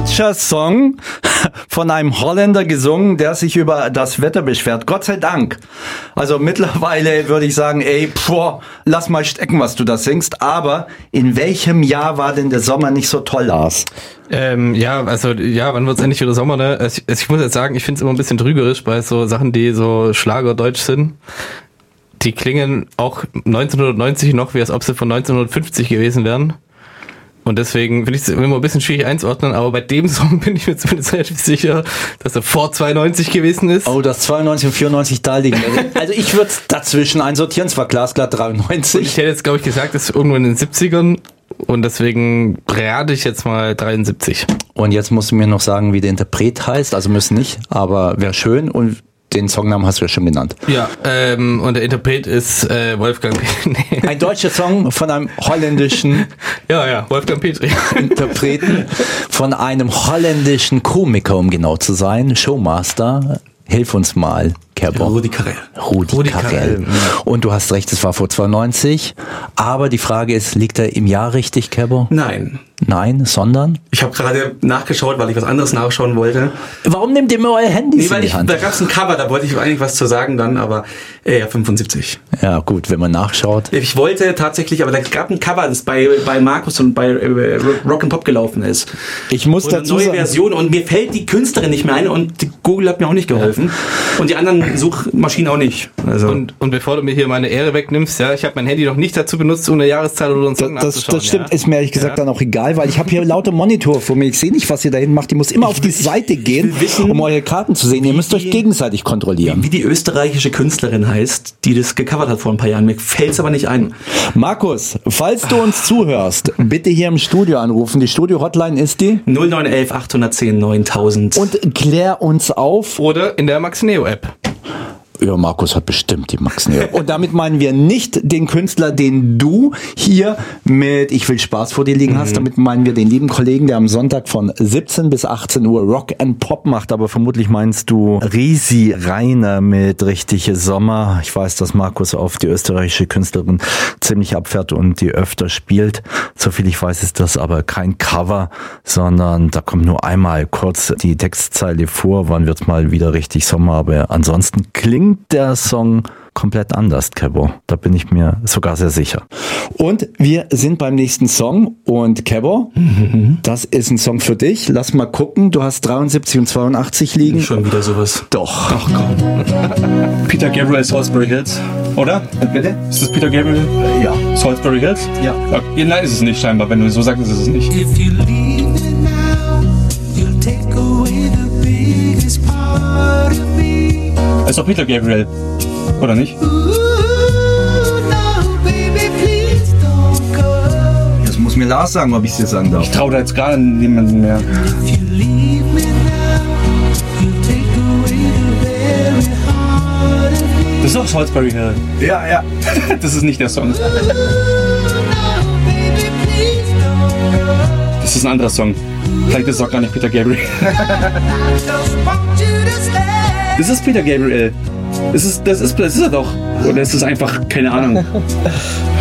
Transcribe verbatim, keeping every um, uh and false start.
Future-Song von einem Holländer gesungen, der sich über das Wetter beschwert. Gott sei Dank. Also mittlerweile würde ich sagen, ey, boah, lass mal stecken, was du da singst. Aber in welchem Jahr war denn der Sommer nicht so toll, Lars? Ähm, ja, also ja, wann wird's endlich wieder Sommer, ne? Also ich, ich muss jetzt sagen, ich finde es immer ein bisschen trügerisch bei so Sachen, die so Schlagerdeutsch sind. Die klingen auch neunzehnhundertneunzig noch, wie als ob sie von neunzehnhundertfünfzig gewesen wären. Und deswegen finde ich es immer ein bisschen schwierig einzuordnen, aber bei dem Song bin ich mir zumindest relativ sicher, dass er vor zweiundneunzig gewesen ist. Oh, dass zweiundneunzig und vierundneunzig da liegen. Also ich würde es dazwischen einsortieren, es war glasklar dreiundneunzig. Und ich hätte jetzt, glaube ich, gesagt, das ist irgendwo in den siebzigern und deswegen rate ich jetzt mal dreiundsiebzig. Und jetzt musst du mir noch sagen, wie der Interpret heißt, also müssen nicht, aber wäre schön und den Songnamen hast du ja schon genannt. Ja, ähm, und der Interpret ist äh, Wolfgang Petri. Nee. Ein deutscher Song von einem holländischen ja, ja, Wolfgang Petri. Interpreten, von einem holländischen Komiker, um genau zu sein, Showmaster. Hilf uns mal, Kerbo. Rudi Carrell. Rudi, Rudi Carrell. Carrell. Und du hast recht, es war vor zweiundneunzig. Aber die Frage ist, liegt er im Jahr richtig, Kerbo? Nein. Nein, sondern? Ich habe gerade nachgeschaut, weil ich was anderes nachschauen wollte. Warum nehmt ihr mir euer Handy nee, weil in die ich, Hand? Da gab es ein Cover, da wollte ich eigentlich was zu sagen dann, aber äh, ja, fünfundsiebzig. Ja gut, wenn man nachschaut. Ich wollte tatsächlich, aber da gab ein Cover, das bei, bei Markus und bei äh, Rock'n'Pop gelaufen ist. Ich muss und dazu eine neue sagen, Version und mir fällt die Künstlerin nicht mehr ein und die Google hat mir auch nicht geholfen. Und die anderen Suchmaschinen auch nicht. Also. Und, und bevor du mir hier meine Ehre wegnimmst, ja, ich habe mein Handy noch nicht dazu benutzt, um eine Jahreszahl oder einen Song das, nachzuschauen. Das stimmt, ja? ist mir ehrlich gesagt ja? dann auch egal, weil ich habe hier lauter Monitor vor mir. Ich sehe nicht, was ihr da hinten macht. Ihr müsst immer auf die Seite gehen, wissen, um eure Karten zu sehen. Ihr müsst euch gegenseitig kontrollieren. Wie, wie die österreichische Künstlerin heißt, die das gecovert hat vor ein paar Jahren. Mir fällt es aber nicht ein. Markus, falls du uns zuhörst, bitte hier im Studio anrufen. Die Studio-Hotline ist die null neun eins elf achthundertzehn neuntausend. Und klär uns auf. Oder in der Max Neo App. Ja, Markus hat bestimmt die Max Neo. Und damit meinen wir nicht den Künstler, den du hier mit Ich will Spaß vor dir liegen hast. Mhm. Damit meinen wir den lieben Kollegen, der am Sonntag von siebzehn bis achtzehn Uhr Rock and Pop macht. Aber vermutlich meinst du Risi Reiner mit Richtige Sommer. Ich weiß, dass Markus auf die österreichische Künstlerin ziemlich abfährt und die öfter spielt. Soviel ich weiß, ist das aber kein Cover, sondern da kommt nur einmal kurz die Textzeile vor. Wann wird's mal wieder richtig Sommer? Aber ansonsten klingt der Song komplett anders, Kebo. Da bin ich mir sogar sehr sicher. Und wir sind beim nächsten Song. Und Kebo, mhm. das ist ein Song für dich. Lass mal gucken. Du hast dreiundsiebzig und zweiundachtzig liegen. Schon wieder sowas. Doch. Ach komm. Peter Gabriel, Salisbury Hills, oder? Bitte? Ist das Peter Gabriel? Ja. Salisbury Hills? Ja. Okay. Nein, ist es nicht scheinbar. Wenn du so sagst, ist es nicht. If you leave me now, you'll take away the biggest part of me. Ist doch Peter Gabriel, oder nicht? Ooh, no, baby, please don't go. Das muss mir Lars sagen, ob ich es dir sagen darf. Ich traue da jetzt gerade niemanden mehr. If you leave me now, you'll take away the very heart of me. Das ist doch Salisbury Hill. Ja, ja. Das ist nicht der Song. Ooh, no, baby, please don't go. Das ist ein anderer Song. Vielleicht ist es auch gar nicht Peter Gabriel. I just want you to stay. Das ist Peter Gabriel. Das ist, das ist, das ist er doch. Oder ist es einfach, keine Ahnung.